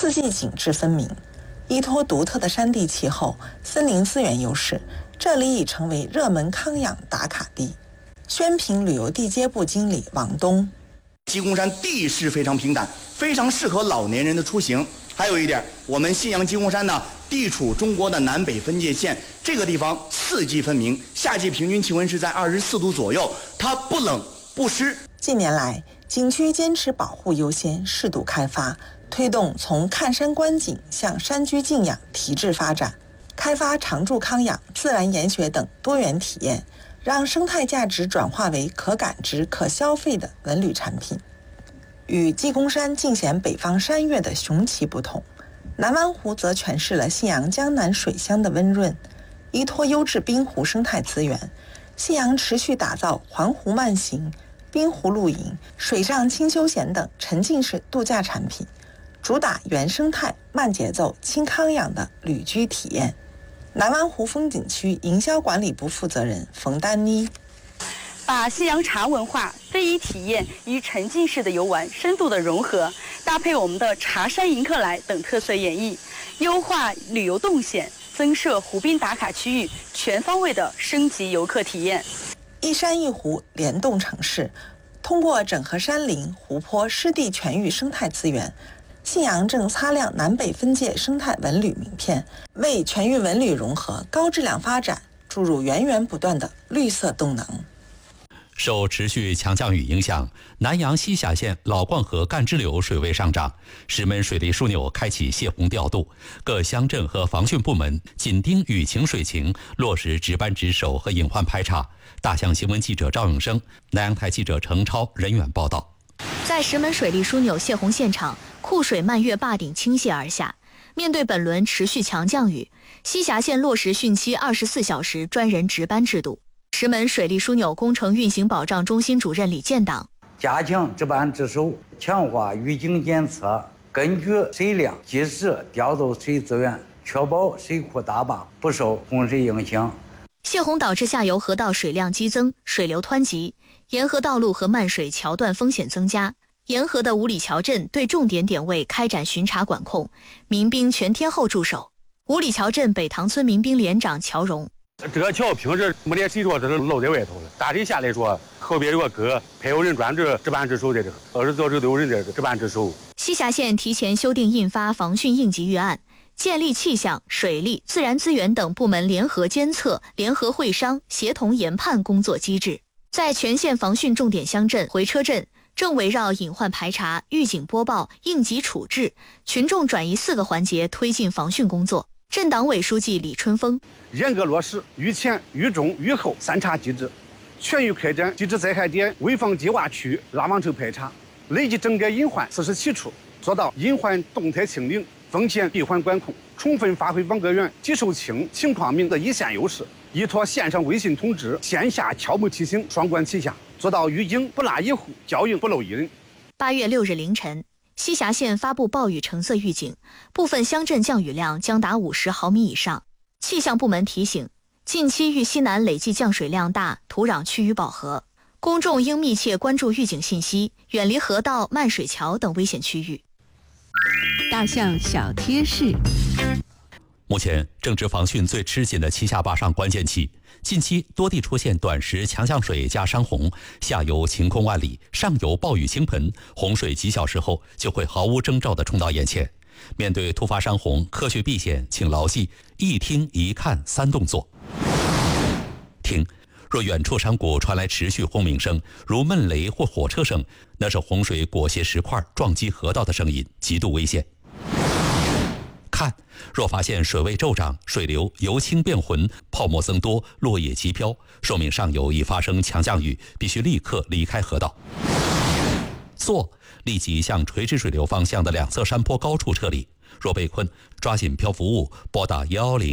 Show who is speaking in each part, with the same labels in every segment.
Speaker 1: 四季景致分明。依托独特的山地气候、森林资源优势，这里已成为热门康养打卡地。宣平旅游地接部经理王东：
Speaker 2: 鸡公山地势非常平坦，非常适合老年人的出行。还有一点，我们信阳鸡公山呢，地处中国的南北分界线，这个地方四季分明，夏季平均气温是在24度左右，它不冷不湿。
Speaker 1: 近年来，景区坚持保护优先，适度开发，推动从看山观景向山居静养提质发展，开发常住康养、自然研学等多元体验，让生态价值转化为可感知、可消费的文旅产品。与鸡公山尽显北方山岳的雄奇不同，南湾湖则诠释了信阳江南水乡的温润。依托优质滨湖生态资源，信阳持续打造环湖慢行、滨湖露营、水上轻休闲等沉浸式度假产品，主打原生态、慢节奏、轻康养的旅居体验。南湾湖风景区营销管理部负责人冯丹妮：
Speaker 3: 把信阳茶文化、非遗体验与沉浸式的游玩深度的融合，搭配我们的茶山迎客来等特色演绎，优化旅游动线，增设湖滨打卡区域，全方位的升级游客体验。一山一湖联动城市，通过整合山林、湖泊、湿地全域生态资源，信阳正擦亮南北分界生态文旅名片，为全域文旅融合、高质量发展注入源源不断的绿色动能。
Speaker 4: 受持续强降雨影响，南阳西峡县老灌河干支流水位上涨，石门水利枢纽开启泄洪调度，各乡镇和防汛部门紧盯雨情水情，落实值班值守和隐患排查。大象新闻记者赵永生、南阳台记者程超人员报道。
Speaker 5: 在石门水利枢纽泄洪现场，库水漫越坝顶倾泻而下。面对本轮持续强降雨，西峡县落实汛期24小时专人值班制度。石门水利枢纽工程运行保障中心主任李建党：
Speaker 6: 加强值班值守，强化预警监测，根据水量及时调度水资源，确保水库大坝不受洪水影响。
Speaker 5: 泄洪导致下游河道水量激增，水流湍急，沿河道路和漫水桥段风险增加。沿河的五里桥镇对重点点位开展巡查管控，民兵全天候驻守。五里桥镇北塘村民兵连长乔荣：
Speaker 7: 这个桥平时没得谁说这是露在外头了，大体下来说，后边有个哥，还有人专职值班值守在这，24小时都有人在值班值守。
Speaker 5: 西峡县提前修订印发防汛应急预案，建立气象、水利、自然资源等部门联合监测、联合会商、协同研判工作机制。在全县防汛重点乡镇回车镇，正围绕隐患排查、预警播报、应急处置、群众转移4个环节推进防汛工作。镇党委书记李春风：
Speaker 7: 严格落实预前、预中、预后3查机制，全域开展地质灾害点危防低洼区拉网抽排查，累计整改隐患47处，做到隐患动态清零、风险闭环管控，充分发挥网格员技术轻、情况明的一线优势，依托线上微信通知、线下敲门提醒双管齐下，做到预警不落一户，交应不漏一人。
Speaker 5: 8月6日凌晨，西峡县发布暴雨橙色预警，部分乡镇降雨量将达50毫米以上。气象部门提醒，近期豫西南累计降水量大，土壤趋于饱和，公众应密切关注预警信息，远离河道、漫水桥等危险区域。
Speaker 8: 大象小贴士：
Speaker 4: 目前正值防汛最吃紧的七下八上关键期，近期多地出现短时强降水加山洪，下游晴空万里，上游暴雨倾盆，洪水几小时后就会毫无征兆地冲到眼前。面对突发山洪，科学避险，请牢记一听一看3动作。听，若远处山谷传来持续轰鸣声，如闷雷或火车声，那是洪水裹挟石块撞击河道的声音，极度危险。看，若发现水位骤涨，水流由清变浑，泡沫增多，落叶急飘，说明上游已发生强降雨，必须立刻离开河道。做，立即向垂直水流方向的2侧山坡高处撤离。若被困，抓紧漂浮物，拨打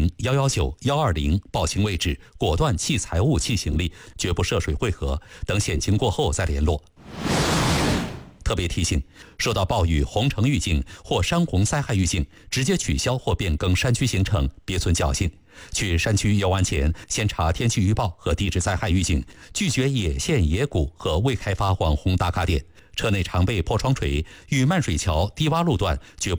Speaker 4: 110、119、120报清位置，果断弃财物、弃行李，绝不涉水汇合，等险情过后再联络。特别提醒，受到暴雨、洪城预警或山洪灾害预警，直接取消或变更山区行程，别存侥幸。去山区游玩前，先查天气预报和地质灾害预警，拒绝野线野谷和未开发网红打卡点。车内常备破窗锤，遇漫水桥、低洼路段绝